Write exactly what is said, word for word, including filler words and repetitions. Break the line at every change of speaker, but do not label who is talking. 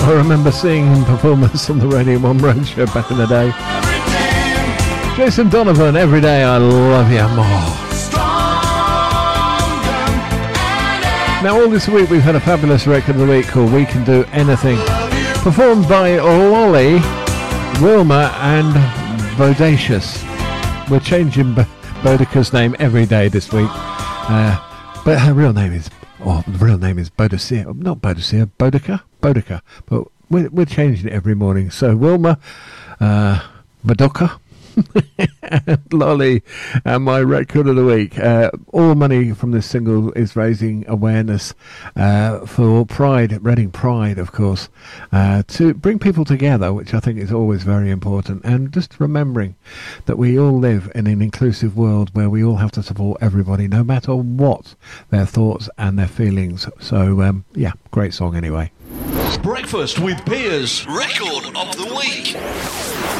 I remember seeing him perform this on the Radio one Roadshow back in the day. Jason Donovan, Every Day I Love You More. Now all this week we've had a fabulous record of the week called We Can Do Anything, performed by Lolly, Wilma and Bodacious. We're changing B- Boudica's name every day this week, uh, but her real name is, oh, the real name is Boadicea, not Boadicea, Boudica, Boudica, but we're, we're changing it every morning. So Wilma, uh, Bodoka, and Lolly, and my record of the week. Uh, all money from this single is raising awareness uh, for Pride, Reading Pride, of course, uh, to bring people together, which I think is always very important, and just remembering that we all live in an inclusive world where we all have to support everybody, no matter what their thoughts and their feelings. So, um, yeah, great song anyway.
Breakfast with Piers, record of the week.